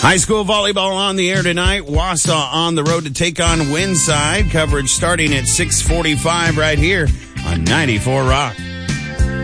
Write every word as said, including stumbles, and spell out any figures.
High school volleyball on the air tonight. Wausau on the road to take on Windside. Coverage starting at six forty-five right here on ninety-four Rock.